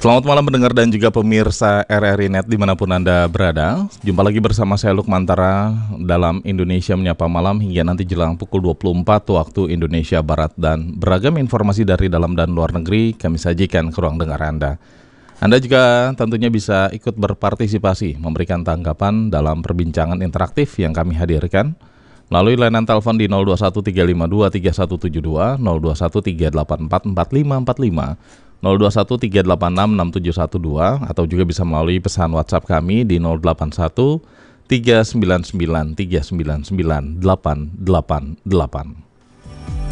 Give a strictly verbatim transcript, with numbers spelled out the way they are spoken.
Selamat malam pendengar dan juga pemirsa R R I Net dimanapun Anda berada. Jumpa lagi bersama saya Lukman Tara dalam Indonesia Menyapa Malam hingga nanti jelang pukul dua puluh empat waktu Indonesia Barat. Dan beragam informasi dari dalam dan luar negeri kami sajikan ke ruang dengar Anda. Anda juga tentunya bisa ikut berpartisipasi, memberikan tanggapan dalam perbincangan interaktif yang kami hadirkan melalui layanan telepon di nol dua satu tiga lima dua tiga satu tujuh dua, nol dua satu tiga delapan empat empat lima empat lima, nol dua satu tiga delapan enam enam tujuh satu dua, atau juga bisa melalui pesan WhatsApp kami di nol delapan satu tiga sembilan sembilan tiga sembilan sembilan delapan delapan delapan.